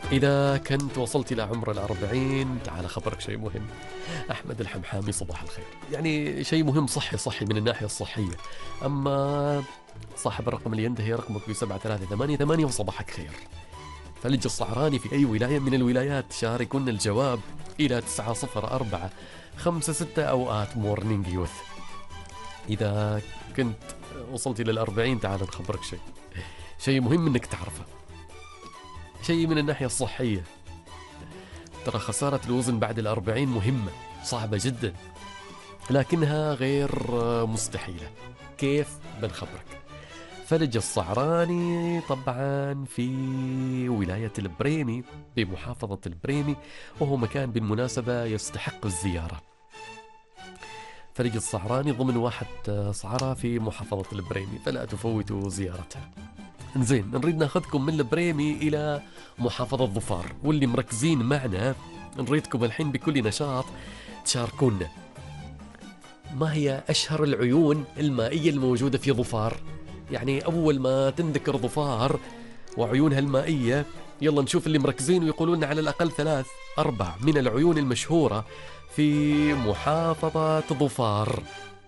إذا كنت وصلت إلى عمر 40 تعال أخبرك شيء مهم. أحمد الحمحامي صباح الخير. يعني شيء مهم صحي من الناحية الصحية. أما صاحب الرقم اللي ينتهي رقمك ب7388 وصباحك خير. فلج الصعراني في أي ولاية من الولايات شاركونا الجواب إلى 904 56 أوقات مورنينج يوث. إذا كنت وصلت إلى 40 تعال نخبرك شيء مهم إنك تعرفه، شيء من الناحية الصحية. ترى خسارة الوزن بعد 40 مهمة، صعبة جدا، لكنها غير مستحيلة. كيف؟ بنخبرك. فلج الصعراني طبعا في ولاية البريمي بمحافظة البريمي، وهو مكان بالمناسبة يستحق الزيارة. فلج الصعراني ضمن واحة صعرة في محافظة البريمي، فلا تفوتوا زيارتها. زين، نريد ناخذكم من البريمي إلى محافظة ظفار، واللي مركزين معنا نريدكم الحين بكل نشاط تشاركونا. ما هي أشهر العيون المائية الموجودة في ظفار؟ يعني أول ما تنذكر ظفار وعيونها المائية، يلا نشوف اللي مركزين ويقولون على الأقل 3-4 من العيون المشهورة في محافظة ظفار.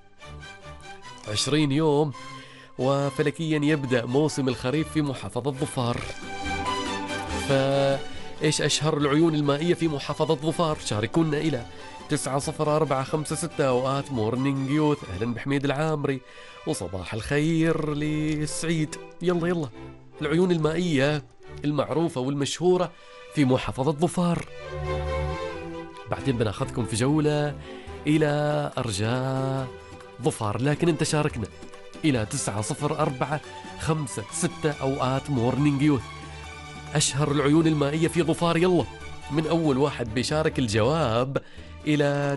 20 يوم وفلكيا يبدأ موسم الخريف في محافظة ظفار. فإيش أشهر العيون المائية في محافظة ظفار؟ شاركونا إلى 90456 أوقات مورنينج يوث. أهلا بحميد العامري وصباح الخير لسعيد. يلا العيون المائية المعروفة والمشهورة في محافظة ظفار. بعدين بناخذكم في جولة إلى أرجاء ظفار، لكن انت شاركنا إلى 90456 أوقات مورنينج يوث. أشهر العيون المائية في ظفار. يلا من أول واحد بيشارك الجواب إلى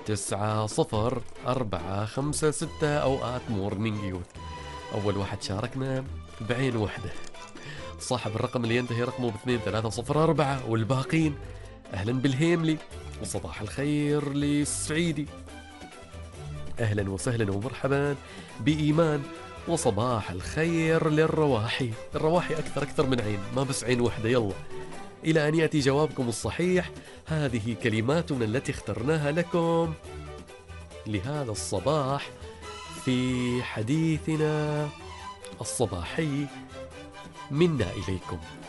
90456 أوقات مورنينج يوث. أول واحد شاركنا بعين واحدة، صاحب الرقم اللي ينتهي رقمه ب2304، والباقين أهلا بالهيملي وصباح الخير للسعيدي. أهلا وسهلا ومرحبا بإيمان وصباح الخير للرواحي. الرواحي أكثر من عين، ما بس عين واحدة. يلا إلى أن يأتي جوابكم الصحيح. هذه كلماتنا التي اخترناها لكم لهذا الصباح في حديثنا الصباحي منا إليكم.